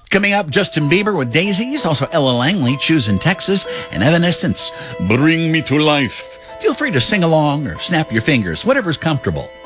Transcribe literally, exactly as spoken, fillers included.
Coming up, Justin Bieber with Daisies, also Ella Langley, Choose in Texas, and Evanescence, Bring Me to Life. Feel free to sing along or snap your fingers, whatever's comfortable.